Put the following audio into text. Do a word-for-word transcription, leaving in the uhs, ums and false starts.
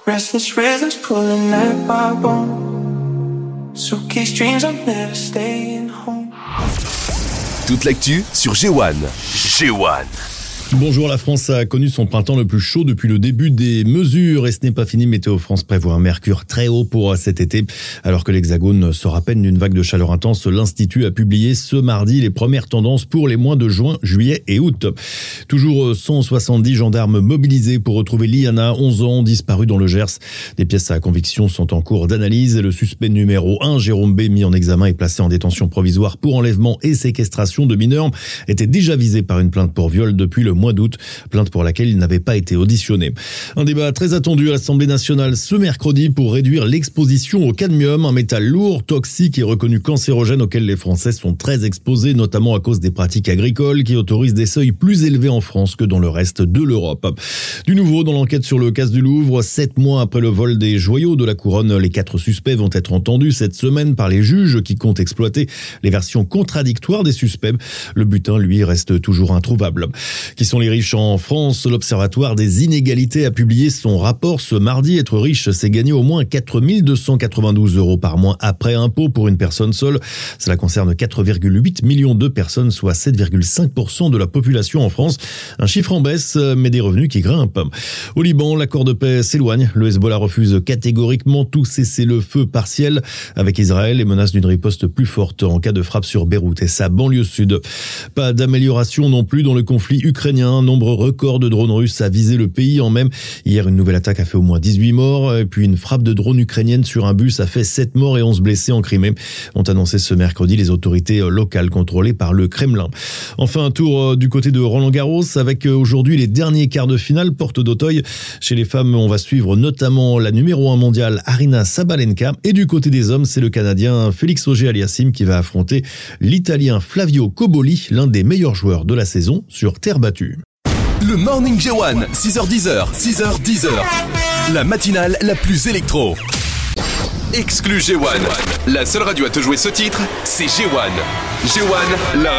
Restless rhythms pulling at my bone. Suitcase dreams I'm never staying home. Toute l'actu sur G un. G un. Bonjour, la France a connu son printemps le plus chaud depuis le début des mesures et ce n'est pas fini. Météo France prévoit un mercure très haut pour cet été. Alors que l'Hexagone sort à peine d'une vague de chaleur intense, l'Institut a publié ce mardi les premières tendances pour les mois de juin, juillet et août. Toujours cent soixante-dix gendarmes mobilisés pour retrouver Liana, onze ans, disparue dans le Gers. Des pièces à conviction sont en cours d'analyse. Le suspect numéro un, Jérôme B, mis en examen et placé en détention provisoire pour enlèvement et séquestration de mineurs, était déjà visé par une plainte pour viol depuis le mois d'août, plainte pour laquelle il n'avait pas été auditionné. Un débat très attendu à l'Assemblée nationale ce mercredi pour réduire l'exposition au cadmium, un métal lourd, toxique et reconnu cancérogène auquel les Français sont très exposés, notamment à cause des pratiques agricoles qui autorisent des seuils plus élevés en France que dans le reste de l'Europe. Du nouveau dans l'enquête sur le casse du Louvre, sept mois après le vol des joyaux de la couronne, les quatre suspects vont être entendus cette semaine par les juges qui comptent exploiter les versions contradictoires des suspects. Le butin, lui, reste toujours introuvable. Qui sont les riches en France? L'Observatoire des inégalités a publié son rapport ce mardi. Être riche, c'est gagner au moins quatre mille deux cent quatre-vingt-douze euros par mois après impôt pour une personne seule. Cela concerne quatre virgule huit millions de personnes, soit sept virgule cinq pour cent de la population en France. Un chiffre en baisse, mais des revenus qui grimpent. Au Liban, l'accord de paix s'éloigne. Le Hezbollah refuse catégoriquement tout cessez-le-feu partiel avec Israël et menace d'une riposte plus forte en cas de frappe sur Beyrouth et sa banlieue sud. Pas d'amélioration non plus dans le conflit ukrainien. Un nombre record de drones russes a visé le pays en même. Hier, une nouvelle attaque a fait au moins dix-huit morts. Et puis une frappe de drone ukrainienne sur un bus a fait sept morts et onze blessés en Crimée. Ont annoncé ce mercredi les autorités locales contrôlées par le Kremlin. Enfin, un tour du côté de Roland-Garros avec aujourd'hui les derniers quarts de finale porte d'Auteuil. Chez les femmes, on va suivre notamment la numéro un mondiale Aryna Sabalenka. Et du côté des hommes, c'est le Canadien Félix Auger-Aliassime qui va affronter l'Italien Flavio Cobolli, l'un des meilleurs joueurs de la saison sur terre battue. Le Morning G un, six heures dix, six heures dix. La matinale la plus électro. Exclu G un. La seule radio à te jouer ce titre, c'est G un. G un, la